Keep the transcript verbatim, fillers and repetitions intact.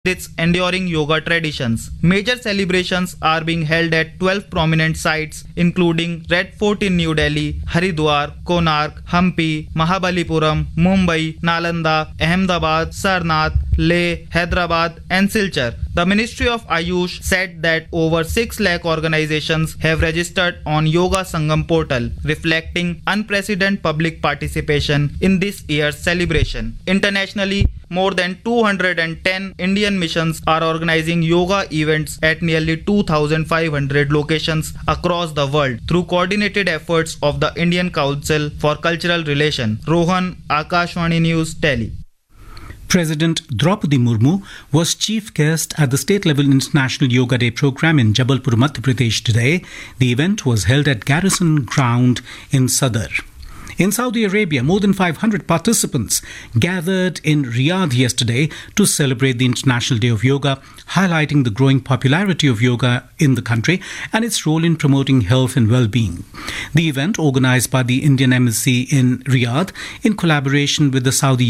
its enduring yoga traditions. Major celebrations are being held at twelve prominent sites including Red Fort in New Delhi, Haridwar, Konark, Hampi, Mahabalipuram, Mumbai, Nalanda, Ahmedabad, Sarnath, Leh, Hyderabad and Silchar. The Ministry of Ayush said that over six lakh organizations have registered on Yoga Sangam portal, reflecting unprecedented public participation in this year's celebration. Internationally, more than two hundred ten Indian missions are organizing yoga events at nearly two thousand five hundred locations across the world through coordinated efforts of the Indian Council for Cultural Relations. Rohan, Akashvani News, Delhi. President Draupadi Murmu was chief guest at the state-level International Yoga Day program in Jabalpur, Madhya Pradesh today. The event was held at Garrison Ground in Sadar. In Saudi Arabia, more than five hundred participants gathered in Riyadh yesterday to celebrate the International Day of Yoga, highlighting the growing popularity of yoga in the country and its role in promoting health and well-being. The event, organized by the Indian Embassy in Riyadh in collaboration with the Saudi